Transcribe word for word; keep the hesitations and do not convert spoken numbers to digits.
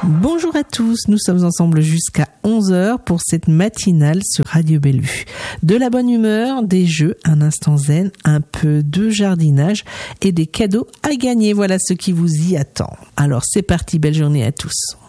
Bonjour à tous, nous sommes ensemble jusqu'à onze heures pour cette matinale sur Radio Bellevue. De la bonne humeur, des jeux, un instant zen, un peu de jardinage et des cadeaux à gagner. Voilà ce qui vous y attend. Alors c'est parti, belle journée à tous.